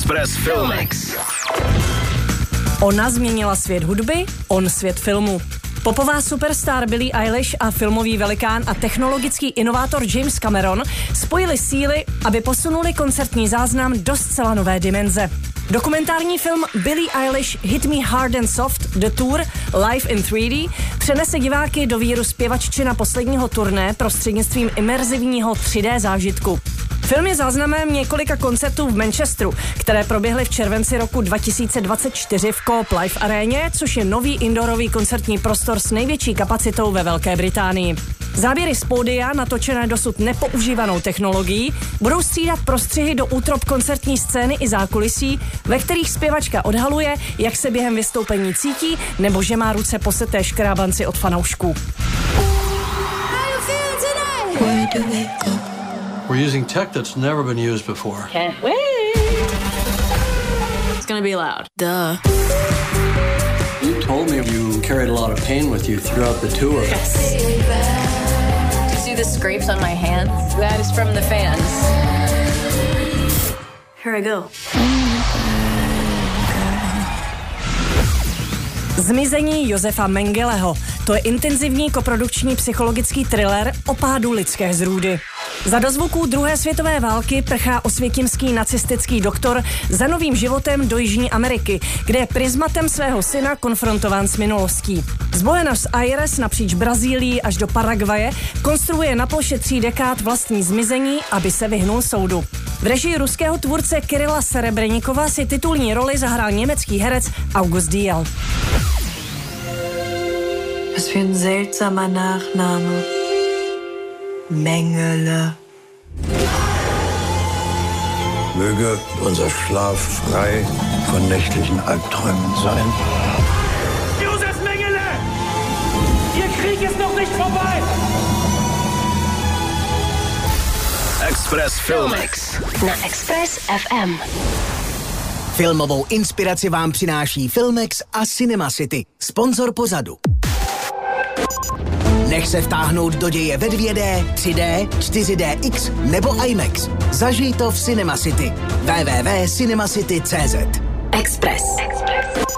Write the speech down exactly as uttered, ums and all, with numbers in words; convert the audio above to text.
Express Filmex. Ona změnila svět hudby, on svět filmu. Popová superstar Billie Eilish a filmový velikán a technologický inovátor James Cameron spojili síly, aby posunuli koncertní záznam do zcela nové dimenze. Dokumentární film Billie Eilish Hit Me Hard and Soft The Tour Live in tři dé přenese diváky do víru zpěvaččina posledního turné prostřednictvím imerzivního tři dé zážitku. Film je záznamem několika koncertů v Manchesteru, které proběhly v červenci roku dva tisíce dvacet čtyři v Co-op Live aréně, což je nový indoorový koncertní prostor s největší kapacitou ve Velké Británii. Záběry z pódia, natočené dosud nepoužívanou technologií, budou střídat prostřihy do útrop koncertní scény i zákulisí, ve kterých zpěvačka odhaluje, jak se během vystoupení cítí, nebo že má ruce poseté škrábanci od fanoušků. We're using tech that's never been used before. Can't wait. It's gonna be loud. Duh. You told me you carried a lot of pain with you throughout the tour. Yes. Do you see the scrapes on my hands? That is from the fans. Here I go. Zmizení Josefa Mengeleho. To je intenzivní koprodukční psychologický thriller o pádu lidské zrůdy. Za dozvuků druhé světové války prchá osvětimský nacistický doktor za novým životem do Jižní Ameriky, kde je prismatem svého syna konfrontován s minulostí. Z Buenos Aires napříč Brazílií až do Paraguaje konstruuje na ploše tří dekád vlastní zmizení, aby se vyhnul soudu. V režii ruského tvůrce Kirila Serebrenikova si titulní roli zahrál německý herec August Diel. Was für ein seltsamer Nachname. Mengele. Möge unser Schlaf frei von nächtlichen Albträumen sein. Josef Mengele! Ihr Krieg ist noch nicht vorbei! Express Filmex. Na Express F M. Filmovou inspiraci vám přináší Filmex a Cinema City, sponzor pořadu. Nech se vtáhnout do děje ve dvě dé, tři dé, čtyři dé X nebo IMAX. Zažij to v Cinema City. w w w tečka cinemacity tečka cz. Express. Express.